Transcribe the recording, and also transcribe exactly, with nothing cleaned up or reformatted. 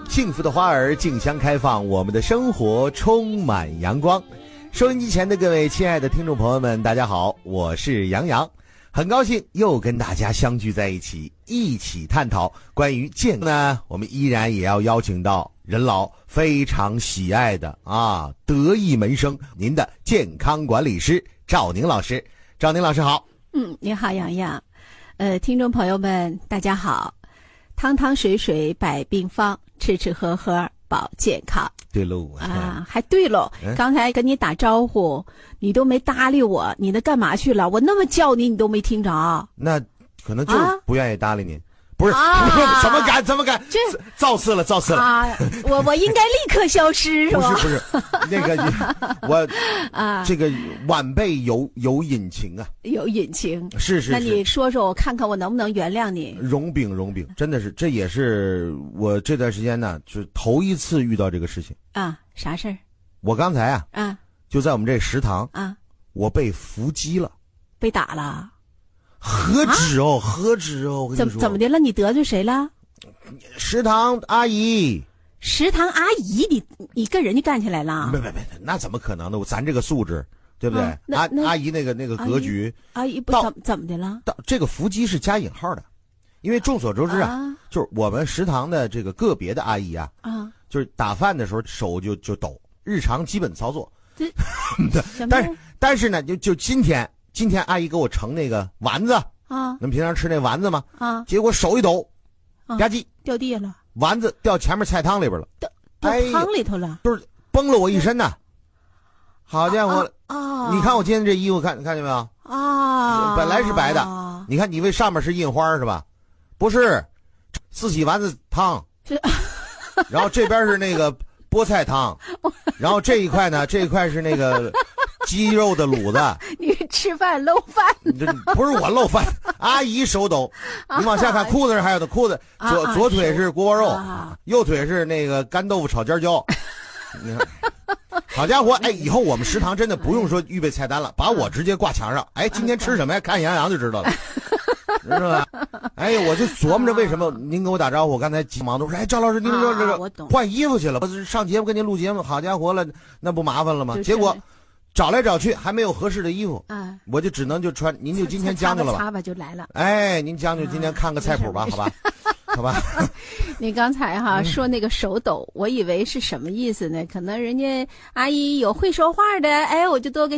幸福的花儿竞相开放，我们的生活充满阳光。收音机前的各位亲爱的听众朋友们，大家好，我是杨洋，很高兴又跟大家相聚在一起，一起探讨关于健康呢。我们依然也要邀请到任老非常喜爱的啊得意门生，您的健康管理师赵宁老师。赵宁老师好。 嗯，你好，洋洋。呃，听众朋友们，大家好。汤汤水水百病方，吃吃喝喝保健康。 对喽啊，还对喽、嗯！刚才跟你打招呼，你都没搭理我，你那干嘛去了？我那么叫你，你都没听着。 那可能就是不愿意搭理你。啊不是、啊、怎么敢怎么敢这造次了造次了啊！我我应该立刻消失是吧？ 不是不是那个我啊，这个晚辈有有隐情啊， 有隐情是 是, 是。 那你说说我看看我能不能原谅你？ 容禀容禀，真的是，这也是我这段时间呢，就是头一次遇到这个事情啊。啥事儿？ 我刚才啊啊就在我们这食堂啊， 我被伏击了， 被打了。 何止哦、啊、何止哦！我跟你说怎怎么的了？你得罪谁了？ 食堂阿姨。 食堂阿姨，你你跟人家干起来了？ 没没没，那怎么可能呢？咱这个素质，对不对？啊、阿阿姨那个那个格局， 阿姨不怎怎么的了？ 到这个伏击是加引号的，因为众所周知啊，啊就是我们食堂的这个个别的阿姨啊，啊，就是打饭的时候手就就抖，日常基本操作。 对， 但是但是呢，就就今天。今天阿姨给我盛那个丸子啊，咱们平常吃那丸子嘛啊，结果手一抖，吧唧、啊、 掉地下了， 丸子掉前面菜汤里边了， 掉掉汤里头了、哎， 就是崩了我一身呐！好家伙啊，啊！ 你看我今天这衣服，看看见没有啊？ 本来是白的，啊、你看你为上面是印花是吧？不是，四喜丸子汤，然后这边是那个菠菜汤，然后这一块呢，这一块是那个。鸡肉的卤子， 你吃饭漏饭？ 不是我漏饭，阿姨手抖。你往下看，裤子上还有的裤子，左、啊、左腿是锅包肉、啊，右腿是那个干豆腐炒尖椒。你看，好家伙，哎，以后我们食堂真的不用说预备菜单了，把我直接挂墙上。哎，今天吃什么呀？看杨洋就知道了，是吧？哎呀，我就琢磨着为什么您跟我打招呼，我刚才急忙都说，哎，赵老师，您说这个换衣服去了，我上节目跟您录节目，好家伙了，那不麻烦了吗？结果。找来找去还没有合适的衣服啊，我就只能就穿，您就今天将就了吧， 擦吧就来了。 哎，您将就今天看个菜谱吧，好吧，好吧。 你刚才哈、嗯、说那个手抖，我以为是什么意思呢？可能人家阿姨有会说话的，哎，我就多跟。